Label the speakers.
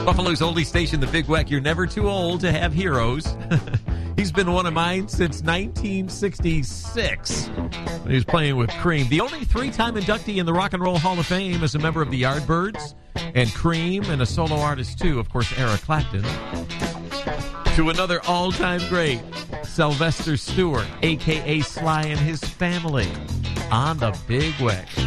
Speaker 1: Buffalo's oldie station, the Big Weck. You're never too old to have heroes. He's been one of mine since 1966 when he was playing with Cream. The only three-time inductee in the Rock and Roll Hall of Fame as a member of the Yardbirds, and Cream, and a solo artist too, of course, Eric Clapton. To another all-time great, Sylvester Stewart, a.k.a. Sly and his family, on the Big Weck.